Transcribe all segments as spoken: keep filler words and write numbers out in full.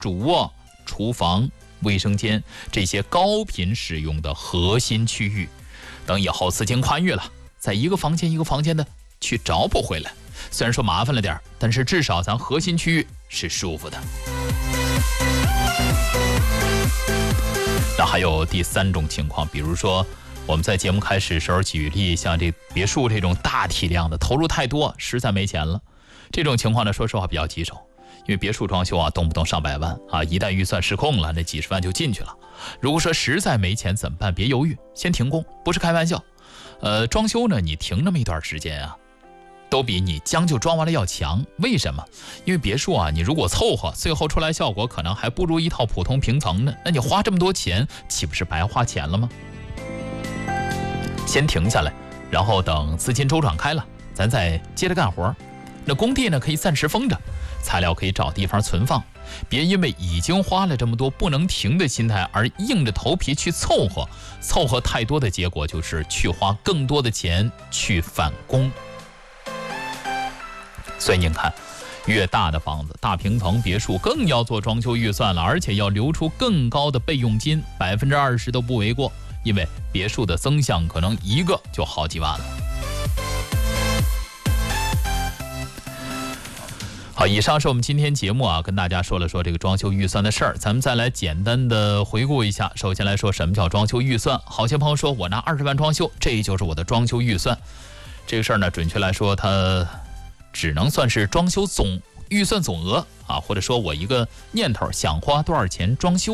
主卧、厨房、卫生间这些高频使用的核心区域。等以后资金宽裕了，在一个房间一个房间的去找补回来。虽然说麻烦了点，但是至少咱核心区域是舒服的。那还有第三种情况，比如说我们在节目开始时候举例，像这别墅这种大体量的，投入太多，实在没钱了。这种情况呢，说实话比较棘手，因为别墅装修啊，动不动上百万啊，一旦预算失控了，那几十万就进去了。如果说实在没钱怎么办？别犹豫，先停工，不是开玩笑。呃，装修呢，你停那么一段时间啊，都比你将就装完了要强。为什么？因为别墅啊，你如果凑合，最后出来效果可能还不如一套普通平层呢。那你花这么多钱，岂不是白花钱了吗？先停下来，然后等资金周转开了，咱再接着干活。那工地呢，可以暂时封着，材料可以找地方存放，别因为已经花了这么多不能停的心态而硬着头皮去凑合，凑合太多的结果就是去花更多的钱去返工。所以您看，越大的房子、大平层别墅更要做装修预算了，而且要留出更高的备用金，百分之二十都不为过，因为别墅的增项可能一个就好几万了。好，以上是我们今天节目啊，跟大家说了说这个装修预算的事儿。咱们再来简单的回顾一下。首先来说，什么叫装修预算？好些朋友说我拿二十万装修，这就是我的装修预算。这个事儿呢，准确来说，它只能算是装修总预算总额啊，或者说我一个念头想花多少钱装修。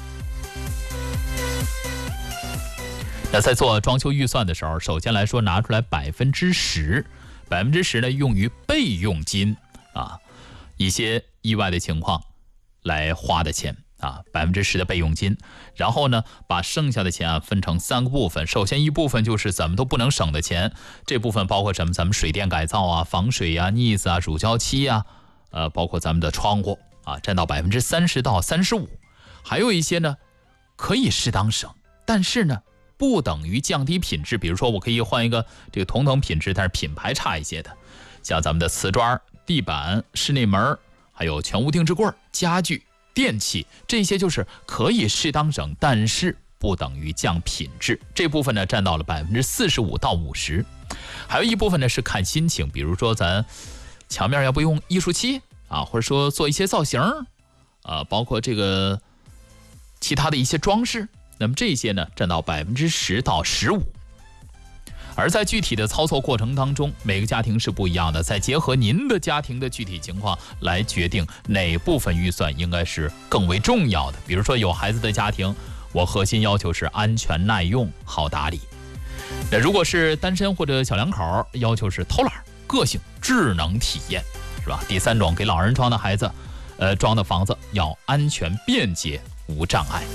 那在做装修预算的时候，首先来说拿出来百分之十，百分之十呢用于备用金啊，一些意外的情况来花的钱啊，百分之十的备用金。然后呢，把剩下的钱啊分成三个部分。首先一部分就是怎么都不能省的钱，这部分包括什么？咱们水电改造啊、防水啊、腻子啊、乳胶漆啊，呃，包括咱们的窗户啊，占到百分之三十到三十五。还有一些呢，可以适当省，但是呢，不等于降低品质。比如说，我可以换一个这个同等品质，但是品牌差一些的，像咱们的瓷砖、地板、室内门，还有全屋定制柜、家具、电器，这些就是可以适当省，但是不等于降品质。这部分呢占到了百分之四十五到五十。还有一部分呢是看心情，比如说咱墙面要不用艺术漆啊，或者说做一些造型啊，包括这个其他的一些装饰，那么这些呢占到百分之十到十五。而在具体的操作过程当中，每个家庭是不一样的，再结合您的家庭的具体情况来决定哪部分预算应该是更为重要的。比如说有孩子的家庭，我核心要求是安全耐用好打理。那如果是单身或者小两口，要求是偷懒个性智能体验，是吧？第三种，给老人装的孩子呃，装的房子要安全便捷无障碍。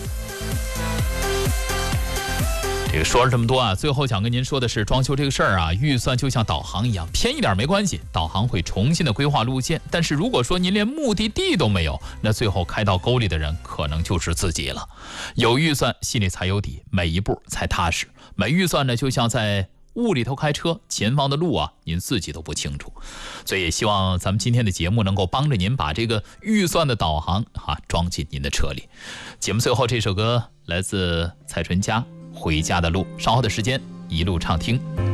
这个说了这么多啊，最后想跟您说的是，装修这个事儿啊，预算就像导航一样，偏一点没关系，导航会重新的规划路线。但是如果说您连目的地都没有，那最后开到沟里的人可能就是自己了。有预算心里才有底，每一步才踏实。没预算呢，就像在雾里头开车，前方的路啊，您自己都不清楚。所以希望咱们今天的节目能够帮着您把这个预算的导航啊装进您的车里。节目最后这首歌来自蔡淳佳，回家的路，稍后的时间一路畅听。